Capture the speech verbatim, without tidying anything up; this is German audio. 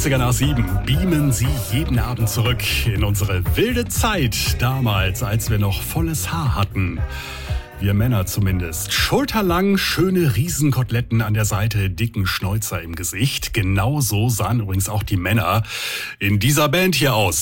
zwanziger nach sieben beamen Sie jeden Abend zurück in unsere wilde Zeit, damals, als wir noch volles Haar hatten. Wir Männer zumindest. Schulterlang, schöne Riesenkoteletten an der Seite, dicken Schnäuzer im Gesicht. Genauso sahen übrigens auch die Männer in dieser Band hier aus.